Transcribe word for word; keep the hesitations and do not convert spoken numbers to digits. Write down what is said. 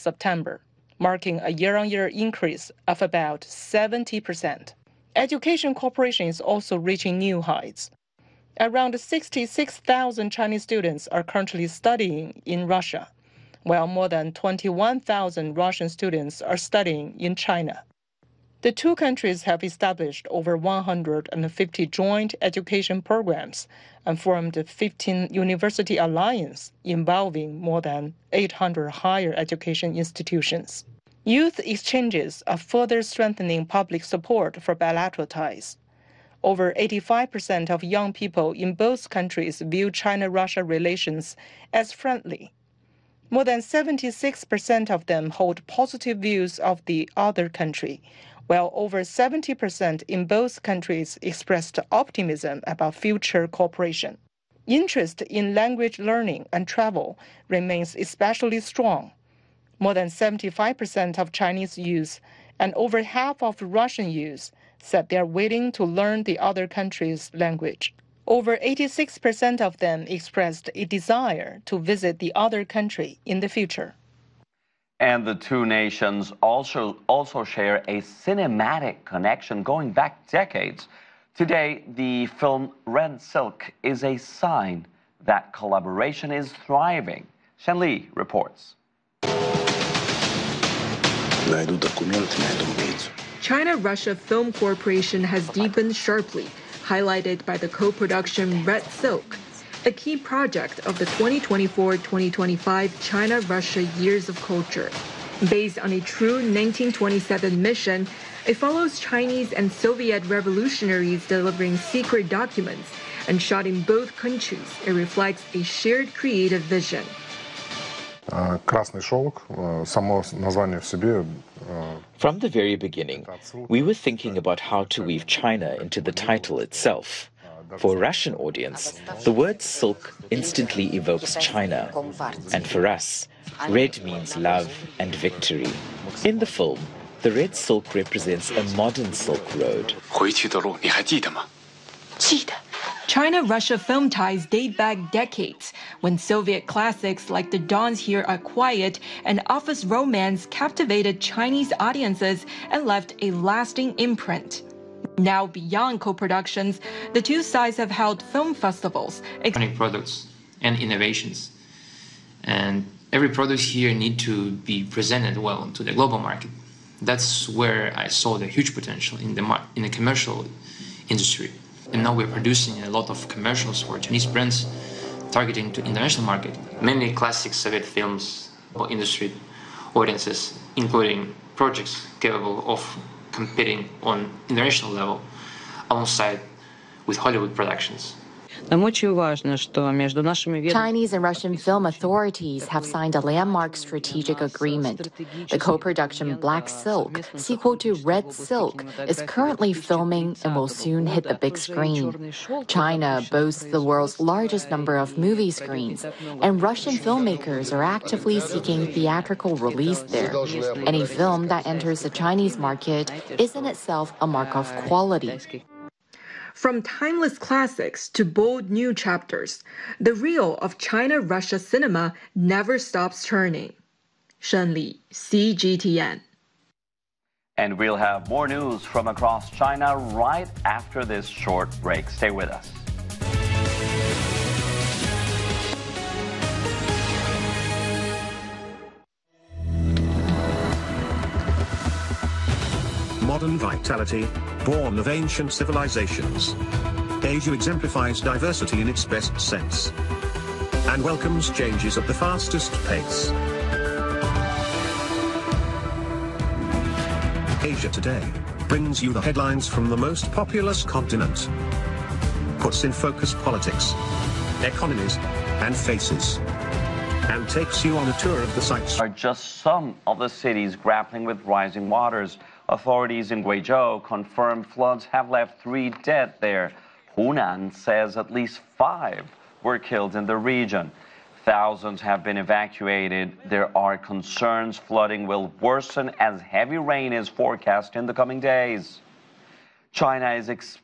September, marking a year-on-year increase of about seventy percent. Education cooperation is also reaching new heights. Around sixty-six thousand Chinese students are currently studying in Russia, while more than twenty-one thousand Russian students are studying in China. The two countries have established over one hundred fifty joint education programs and formed a fifteen university alliance involving more than eight hundred higher education institutions. Youth exchanges are further strengthening public support for bilateral ties. Over eighty-five percent of young people in both countries view China-Russia relations as friendly. More than seventy-six percent of them hold positive views of the other country, while over seventy percent in both countries expressed optimism about future cooperation. Interest in language learning and travel remains especially strong. More than seventy-five percent of Chinese youth and over half of Russian youth said they are willing to learn the other country's language. Over eighty-six percent of them expressed a desire to visit the other country in the future. And the two nations also, also share a cinematic connection going back decades. Today, the film Red Silk is a sign that collaboration is thriving. Shen Li reports. China-Russia Film Corporation has deepened sharply, highlighted by the co-production Red Silk, a key project of the twenty twenty-four twenty twenty-five China-Russia Years of Culture. Based on a true nineteen twenty-seven mission, it follows Chinese and Soviet revolutionaries delivering secret documents, and shot in both countries, it reflects a shared creative vision. From the very beginning, we were thinking about how to weave China into the title itself. For a Russian audience, the word silk instantly evokes China. And for us, red means love and victory. In the film, the red silk represents a modern Silk Road. China-Russia film ties date back decades, when Soviet classics like The Dawns Here Are Quiet and Office Romance captivated Chinese audiences and left a lasting imprint. Now, beyond co-productions, the two sides have held film festivals. Products and innovations. And every product here need to be presented well to the global market. That's where I saw the huge potential in the, in the commercial industry. And now we're producing a lot of commercials for Chinese brands targeting to international market. Many classic Soviet films for industry audiences, including projects capable of competing on international level alongside with Hollywood productions. Chinese and Russian film authorities have signed a landmark strategic agreement. The co-production Black Silk, sequel to Red Silk, is currently filming and will soon hit the big screen. China boasts the world's largest number of movie screens, and Russian filmmakers are actively seeking theatrical release there. Any film that enters the Chinese market is in itself a mark of quality. From timeless classics to bold new chapters, the reel of China-Russia cinema never stops turning. Shen Li, C G T N. And we'll have more news from across China right after this short break. Stay with us. Modern vitality, born of ancient civilizations. Asia exemplifies diversity in its best sense and welcomes changes at the fastest pace. Asia Today brings you the headlines from the most populous continent, puts in focus politics, economies, and faces, and takes you on a tour of the sites. Are just some of the cities grappling with rising waters. Authorities in Guizhou confirm floods have left three dead there. Hunan says at least five were killed in the region. Thousands have been evacuated. There are concerns flooding will worsen as heavy rain is forecast in the coming days. China is ex